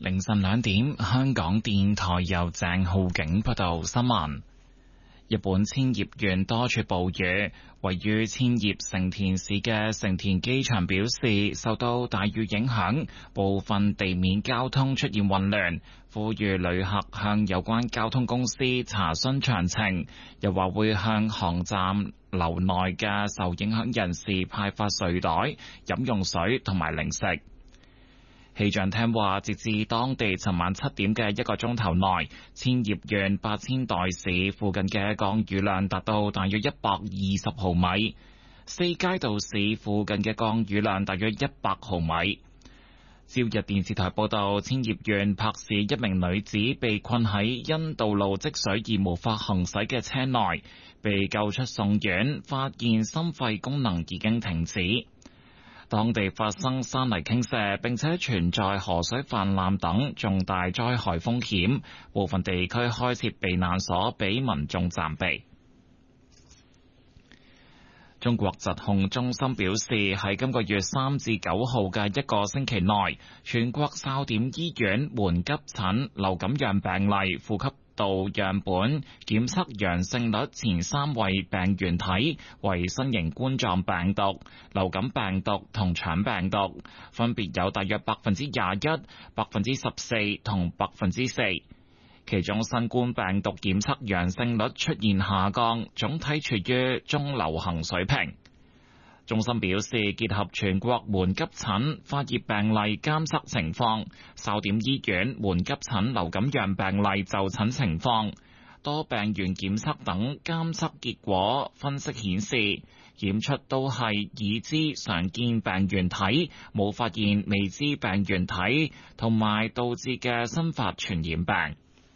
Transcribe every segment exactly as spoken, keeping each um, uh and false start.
凌晨兩點，香港電台由鄭浩景報道新聞。日本千葉縣多處暴雨，位於千葉成田市嘅成田機場表示，受到大雨影響，部分地面交通出現混亂，呼籲旅客向有關交通公司查詢詳情，又話會向航站樓內嘅受影響人士派發睡袋、飲用水同埋零食。氣象廳話，截至當地尋晚七點嘅一個鐘頭內，千葉縣八千代市附近嘅降雨量達到大約一百二十毫米，四街道市附近嘅降雨量大約一百毫米。朝日電視台報道，千葉縣柏市一名女子被困喺因道路積水而無法行駛嘅車內，被救出送院，發現心肺功能已經停止。當地發生山泥傾瀉，並且存在河水泛濫等重大災害風險，部分地區開設避難所俾民眾暫避。中國疾控中心表示，喺今個月三至九號嘅一個星期內，全國哨點醫院門急診流感樣病例呼吸道樣本檢測陽性率前三位病原體為新型冠狀病毒、流感病毒同腸病毒，分別有大約百分之廿一、百分之十四同百分之四。其中新冠病毒檢測陽性率出現下降，總體處於中流行水平。中心表示，結合全國門急診發熱病例監測情況、哨點醫院門急診流感樣病例就診情況、多病原檢測等監測結果分析顯示，檢出都係已知常見病原體，冇發現未知病原體同埋導致嘅新發傳染病。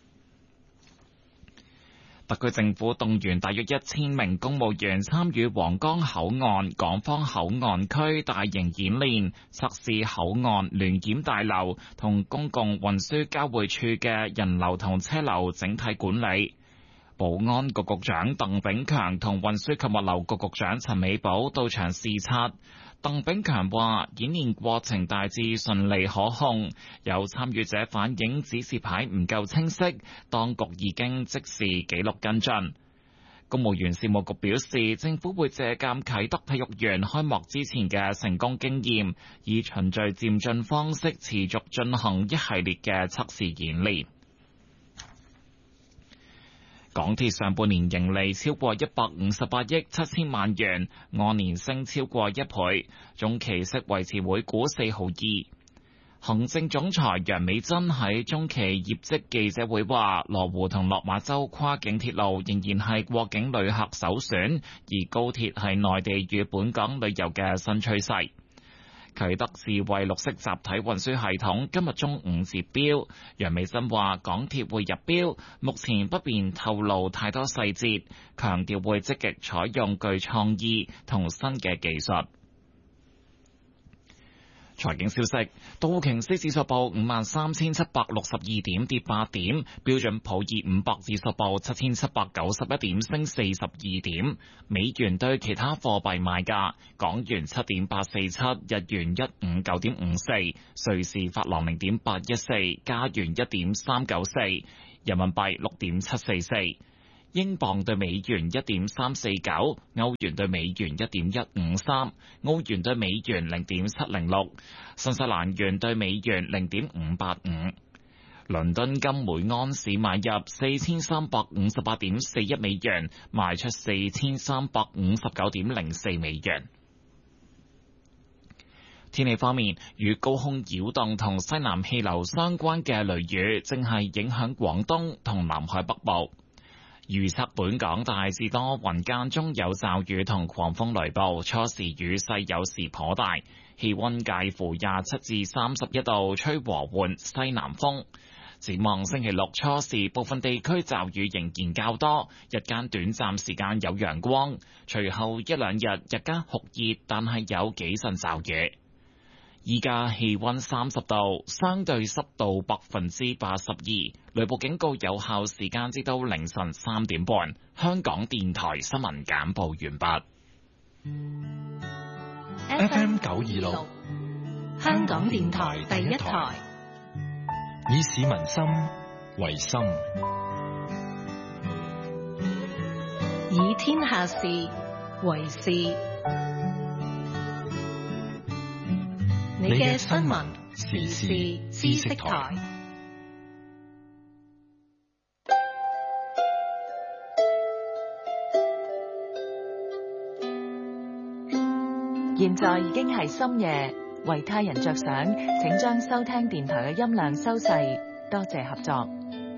特區政府動員大約一千名公務員參與皇崗口岸港方口岸區大型演練，測試口岸聯檢大樓同公共運輸交匯處嘅人流同車流整體管理。保安局局長鄧炳強同運輸及物流局局長陳美寶到場視察。鄧炳強話，演練過程大致順利可控，有參與者反映指示牌唔夠清晰，當局已經即時記錄跟進。公務員事務局表示，政府會借鑑啟德體育園開幕之前嘅成功經驗，以循序漸進方式持續進行一系列嘅測試演練。港鐵上半年盈利超過一百五十八億七千萬元，按年升超過一倍，中期息維持每股四毫二。行政總裁楊美珍喺中期業績記者會話，羅湖同落馬洲跨境鐵路仍然係過境旅客首選，而高鐵係內地與本港旅遊嘅新趨勢。啟德智慧綠色集體運輸系統今日中午截標，楊美珍話港鐵會入標，目前不便透露太多細節，強調會積極採用具創意同新嘅技術。財經消息，道瓊斯指數報五萬三千七百六十二點，跌八點；標準普爾五百指數報七千七百九十一點，升四十二點。美元對其他貨幣賣價：港元七點八四七，日元一五九點五四，瑞士法郎零點八一四，加元一點三九四，人民幣六點七四四。英鎊對美元一點三四九，歐元對美元一點一五三，澳元對美元零點七零六，新西蘭元對美元零點五八五。倫敦金每安士買入四千三百五十八點四一美元，賣出四千三百五十九點零四美元。天氣方面，與高空擾動同西南氣流相關嘅雷雨正係影響廣東同南海北部。預測本港大致多雲，間中有驟雨同狂風雷暴，初時雨勢有時頗大，氣溫介乎廿七至三十一度，吹和緩西南風。展望星期六初時，部分地區驟雨仍然較多，日間短暫時間有陽光，隨後一兩日日間酷熱，但係有幾陣驟雨。依家氣溫三十度，相對濕度百分之八十二，雷暴警告有效時間至到凌晨三點半。香港電台新聞簡報完畢。 F M 九二六，香港電台第一台， 以市民心為心， 以天下事為事。你嘅新聞時事知識台。 現在已經係深夜，為他人着想，請將收聽電台嘅音量收細，多謝合作。